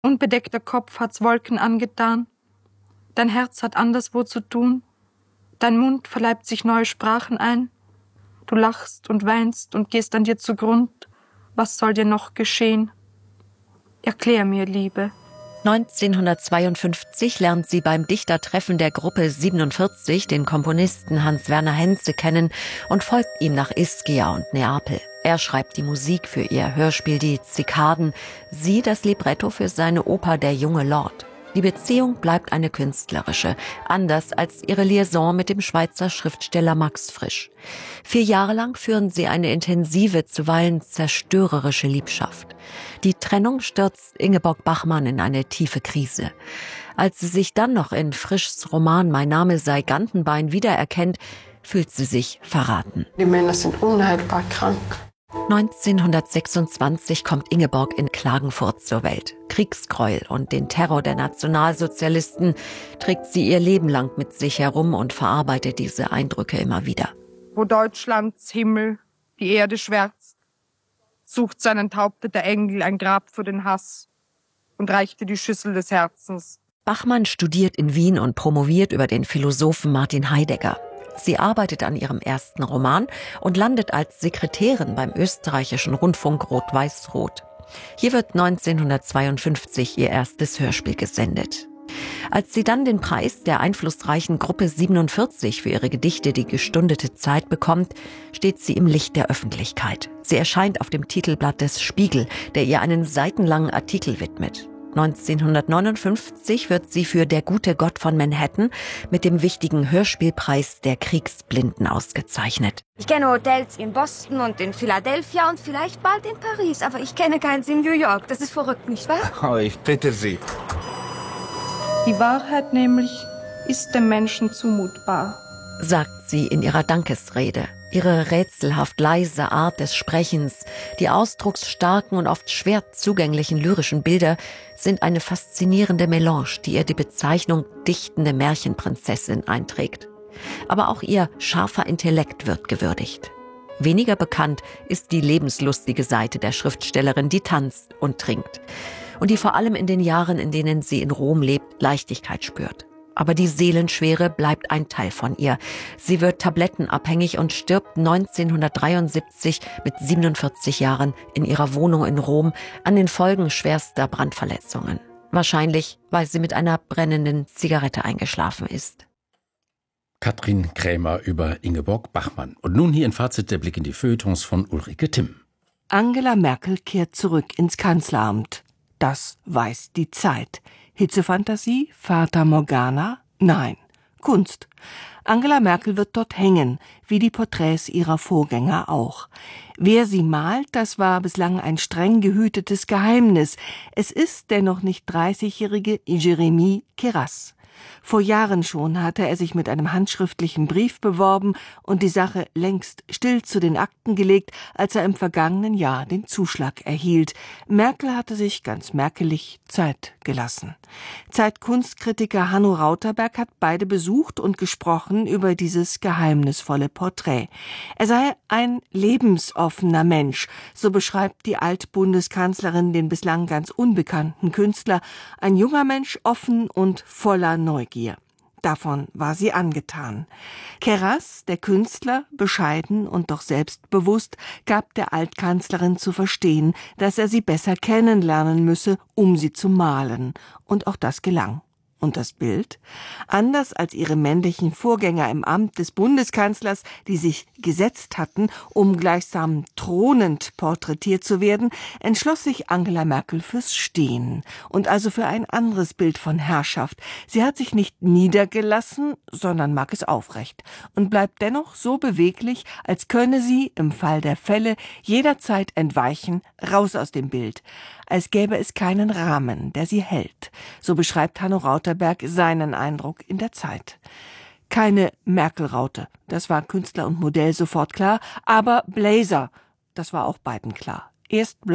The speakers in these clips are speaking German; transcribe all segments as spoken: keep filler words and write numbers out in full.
Unbedeckter Kopf hat's Wolken angetan. Dein Herz hat anderswo zu tun. Dein Mund verleibt sich neue Sprachen ein. Du lachst und weinst und gehst an dir zugrund. Was soll dir noch geschehen? Erklär mir, Liebe. neunzehnhundertzweiundfünfzig lernt sie beim Dichtertreffen der Gruppe siebenundvierzig den Komponisten Hans-Werner Henze kennen und folgt ihm nach Ischia und Neapel. Er schreibt die Musik für ihr Hörspiel Die Zikaden, sie das Libretto für seine Oper Der junge Lord. Die Beziehung bleibt eine künstlerische, anders als ihre Liaison mit dem Schweizer Schriftsteller Max Frisch. Vier Jahre lang führen sie eine intensive, zuweilen zerstörerische Liebschaft. Die Trennung stürzt Ingeborg Bachmann in eine tiefe Krise. Als sie sich dann noch in Frischs Roman Mein Name sei Gantenbein wiedererkennt, fühlt sie sich verraten. Die Männer sind unheilbar krank. neunzehnhundertsechsundzwanzig kommt Ingeborg in Klagenfurt zur Welt. Kriegsgräuel und den Terror der Nationalsozialisten trägt sie ihr Leben lang mit sich herum und verarbeitet diese Eindrücke immer wieder. Wo Deutschlands Himmel die Erde schwärzt, sucht sein enthaupteter Engel ein Grab für den Hass und reichte die Schüssel des Herzens. Bachmann studiert in Wien und promoviert über den Philosophen Martin Heidegger. Sie arbeitet an ihrem ersten Roman und landet als Sekretärin beim österreichischen Rundfunk Rot-Weiß-Rot. Hier wird neunzehnhundertzweiundfünfzig ihr erstes Hörspiel gesendet. Als sie dann den Preis der einflussreichen Gruppe siebenundvierzig für ihre Gedichte Die gestundete Zeit bekommt, steht sie im Licht der Öffentlichkeit. Sie erscheint auf dem Titelblatt des Spiegel, der ihr einen seitenlangen Artikel widmet. neunzehnhundertneunundfünfzig wird sie für Der gute Gott von Manhattan mit dem wichtigen Hörspielpreis der Kriegsblinden ausgezeichnet. Ich kenne Hotels in Boston und in Philadelphia und vielleicht bald in Paris, aber ich kenne keins in New York. Das ist verrückt, nicht wahr? Oh, ich bitte Sie. Die Wahrheit nämlich ist dem Menschen zumutbar, sagt sie in ihrer Dankesrede. Ihre rätselhaft leise Art des Sprechens, die ausdrucksstarken und oft schwer zugänglichen lyrischen Bilder sind eine faszinierende Melange, die ihr die Bezeichnung dichtende Märchenprinzessin einträgt. Aber auch ihr scharfer Intellekt wird gewürdigt. Weniger bekannt ist die lebenslustige Seite der Schriftstellerin, die tanzt und trinkt und die vor allem in den Jahren, in denen sie in Rom lebt, Leichtigkeit spürt. Aber die Seelenschwere bleibt ein Teil von ihr. Sie wird tablettenabhängig und stirbt neunzehnhundertdreiundsiebzig mit siebenundvierzig Jahren in ihrer Wohnung in Rom an den Folgen schwerster Brandverletzungen. Wahrscheinlich, weil sie mit einer brennenden Zigarette eingeschlafen ist. Katrin Krämer über Ingeborg Bachmann. Und nun hier ein Fazit, der Blick in die Feuilletons von Ulrike Timm. Angela Merkel kehrt zurück ins Kanzleramt. Das weiß die Zeit. Hitzefantasie? Fata Morgana? Nein. Kunst. Angela Merkel wird dort hängen, wie die Porträts ihrer Vorgänger auch. Wer sie malt, das war bislang ein streng gehütetes Geheimnis. Es ist der noch nicht dreißigjährige Jérémy Keras. Vor Jahren schon hatte er sich mit einem handschriftlichen Brief beworben und die Sache längst still zu den Akten gelegt, als er im vergangenen Jahr den Zuschlag erhielt. Merkel hatte sich ganz merkelig Zeit gelassen. Zeitkunstkritiker Hanno Rauterberg hat beide besucht und gesprochen über dieses geheimnisvolle Porträt. Er sei ein lebensoffener Mensch, so beschreibt die Altbundeskanzlerin den bislang ganz unbekannten Künstler, ein junger Mensch, offen und voller Neugier. Davon war sie angetan. Keras, der Künstler, bescheiden und doch selbstbewusst, gab der Altkanzlerin zu verstehen, dass er sie besser kennenlernen müsse, um sie zu malen. Und auch das gelang. Und das Bild? Anders als ihre männlichen Vorgänger im Amt des Bundeskanzlers, die sich gesetzt hatten, um gleichsam thronend porträtiert zu werden, entschloss sich Angela Merkel fürs Stehen und also für ein anderes Bild von Herrschaft. Sie hat sich nicht niedergelassen, sondern mag es aufrecht und bleibt dennoch so beweglich, als könne sie im Fall der Fälle jederzeit entweichen, raus aus dem Bild, als gäbe es keinen Rahmen, der sie hält. So beschreibt Hanno Rauterberg seinen Eindruck in der Zeit. Keine Merkel-Raute, das war Künstler und Modell sofort klar, aber Blazer, das war auch beiden klar. Erst blau.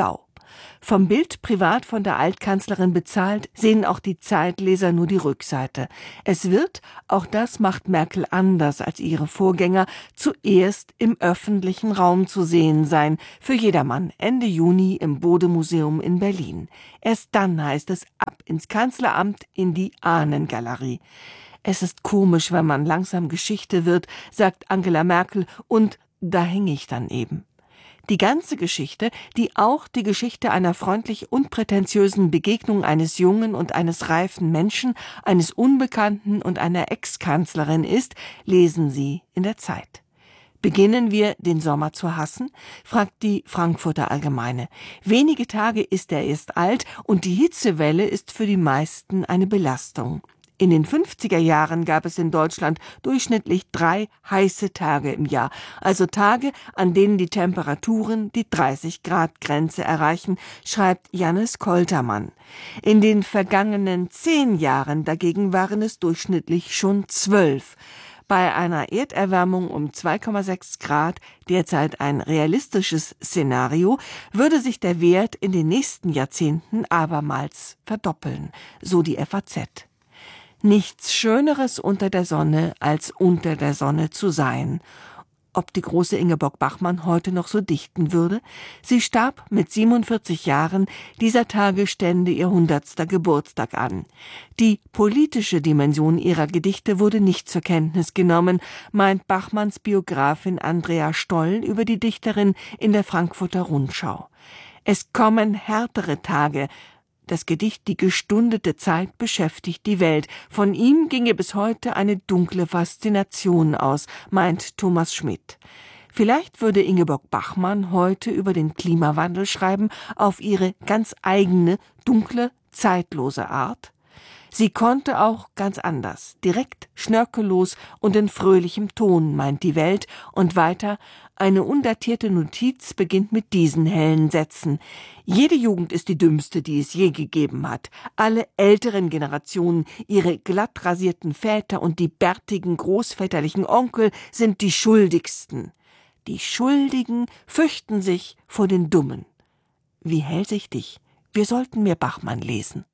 Vom Bild privat von der Altkanzlerin bezahlt, sehen auch die Zeitleser nur die Rückseite. Es wird, auch das macht Merkel anders als ihre Vorgänger, zuerst im öffentlichen Raum zu sehen sein, für jedermann, Ende Juni im Bode-Museum in Berlin. Erst dann heißt es ab ins Kanzleramt in die Ahnengalerie. Es ist komisch, wenn man langsam Geschichte wird, sagt Angela Merkel, und da hänge ich dann eben. Die ganze Geschichte, die auch die Geschichte einer freundlich unprätentiösen Begegnung eines jungen und eines reifen Menschen, eines Unbekannten und einer Ex-Kanzlerin ist, lesen Sie in der Zeit. Beginnen wir, den Sommer zu hassen? Fragt die Frankfurter Allgemeine. Wenige Tage ist er erst alt und die Hitzewelle ist für die meisten eine Belastung. In den fünfziger Jahren gab es in Deutschland durchschnittlich drei heiße Tage im Jahr, also Tage, an denen die Temperaturen die dreißig Grad Grenze erreichen, schreibt Jannis Koltermann. In den vergangenen zehn Jahren dagegen waren es durchschnittlich schon zwölf. Bei einer Erderwärmung um zwei Komma sechs Grad, derzeit ein realistisches Szenario, würde sich der Wert in den nächsten Jahrzehnten abermals verdoppeln, so die F A Z. Nichts Schöneres unter der Sonne, als unter der Sonne zu sein. Ob die große Ingeborg Bachmann heute noch so dichten würde? Sie starb mit siebenundvierzig Jahren, dieser Tage stände ihr hundertster Geburtstag an. Die politische Dimension ihrer Gedichte wurde nicht zur Kenntnis genommen, meint Bachmanns Biografin Andrea Stoll über die Dichterin in der Frankfurter Rundschau. Es kommen härtere Tage. Das Gedicht »Die gestundete Zeit« beschäftigt die Welt. Von ihm ginge bis heute eine dunkle Faszination aus, meint Thomas Schmidt. Vielleicht würde Ingeborg Bachmann heute über den Klimawandel schreiben, auf ihre ganz eigene, dunkle, zeitlose Art. Sie konnte auch ganz anders, direkt, schnörkellos und in fröhlichem Ton, meint die Welt. Und weiter, eine undatierte Notiz beginnt mit diesen hellen Sätzen. Jede Jugend ist die dümmste, die es je gegeben hat. Alle älteren Generationen, ihre glatt rasierten Väter und die bärtigen großväterlichen Onkel sind die Schuldigsten. Die Schuldigen fürchten sich vor den Dummen. Wie hellsichtig. Wir sollten mehr Bachmann lesen.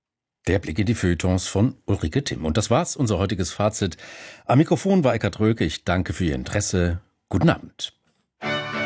Der Blick in die Feuilletons von Ulrike Timm. Und das war's, unser heutiges Fazit. Am Mikrofon war Eckhard Röke. Ich danke für Ihr Interesse. Guten Abend.